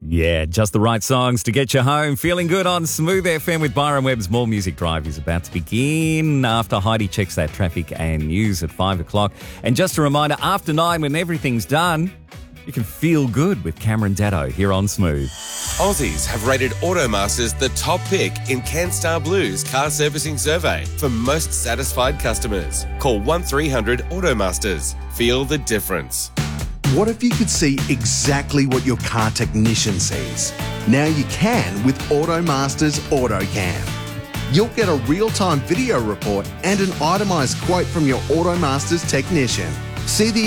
Yeah, just the right songs to get you home. Feeling good on Smooth FM with Byron Webb's More Music Drive is about to begin after Heidi checks that traffic and news at 5 o'clock. And just a reminder, after 9, when everything's done, you can feel good with Cameron Datto here on Smooth. Aussies have rated Automasters the top pick in CanStar Blue's car servicing survey for most satisfied customers. Call 1300 Automasters. Feel the difference. What if you could see exactly what your car technician sees? Now you can with Automasters AutoCam. You'll get a real-time video report and an itemised quote from your Automasters technician. See the